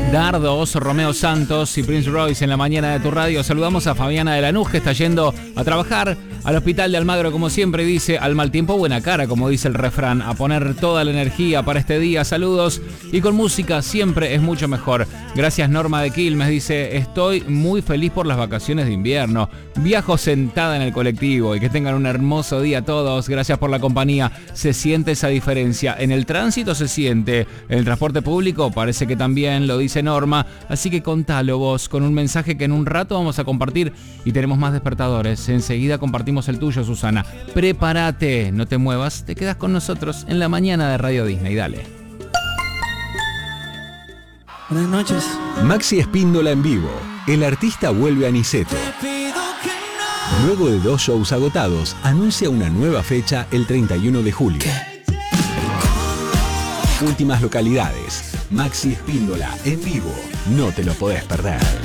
Dardos, Romeo Santos y Prince Royce en la mañana de tu radio. Saludamos a Fabiana de Lanús, que está yendo a trabajar al hospital de Almagro, como siempre. Dice, al mal tiempo buena cara, como dice el refrán. A poner toda la energía para este día. Saludos. Y con música siempre es mucho mejor. Gracias, Norma de Quilmes. Dice, estoy muy feliz por las vacaciones de invierno. Viajo sentada en el colectivo. Y que tengan un hermoso día todos. Gracias por la compañía. Se siente esa diferencia. En el tránsito se siente. En el transporte público parece que también, lo dice Norma. Así que contalo vos con un mensaje que en un rato vamos a compartir. Y tenemos más despertadores. Enseguida compartimos el tuyo, Susana. Prepárate, no te muevas. Te quedas con nosotros en la mañana de Radio Disney. Dale. Buenas noches. Maxi Espíndola en vivo. El artista vuelve a Niceto. Luego de 2 shows agotados, anuncia una nueva fecha el 31 de julio. Últimas localidades. Maxi Espíndola en vivo. No te lo podés perder.